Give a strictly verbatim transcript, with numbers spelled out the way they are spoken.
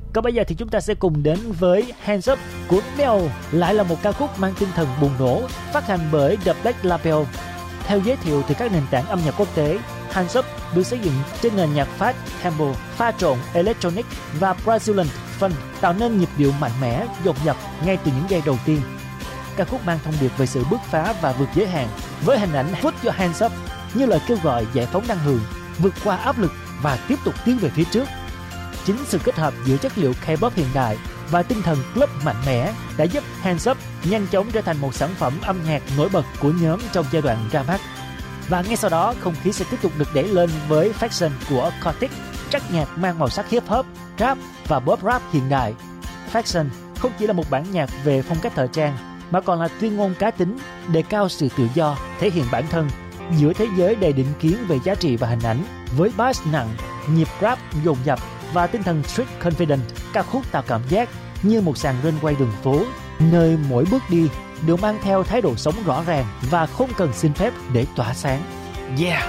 Còn bây giờ thì chúng ta sẽ cùng đến với Hands Up của Mel, lại là một ca khúc mang tinh thần bùng nổ, phát hành bởi The Black Label. Theo giới thiệu từ các nền tảng âm nhạc quốc tế, Hands Up được xây dựng trên nền nhạc fast tempo, pha trộn electronic và Brazilian funk, tạo nên nhịp điệu mạnh mẽ, dồn dập ngay từ những giây đầu tiên. Ca khúc mang thông điệp về sự bứt phá và vượt giới hạn, với hình ảnh Put Your Hands Up như lời kêu gọi giải phóng năng lượng, vượt qua áp lực và tiếp tục tiến về phía trước. Chính sự kết hợp giữa chất liệu K-pop hiện đại và tinh thần club mạnh mẽ đã giúp Hands Up nhanh chóng trở thành một sản phẩm âm nhạc nổi bật của nhóm trong giai đoạn ra mắt. Và ngay sau đó, không khí sẽ tiếp tục được đẩy lên với Faction của Cortez, track nhạc mang màu sắc hip hop, rap và pop rap hiện đại. Faction không chỉ là một bản nhạc về phong cách thời trang, mà còn là tuyên ngôn cá tính, đề cao sự tự do, thể hiện bản thân giữa thế giới đầy định kiến về giá trị và hình ảnh. Với bass nặng, nhịp rap dồn dập và tinh thần street confident, ca khúc tạo cảm giác như một sàn runway đường phố, nơi mỗi bước đi đều mang theo thái độ sống rõ ràng và không cần xin phép để tỏa sáng. Yeah!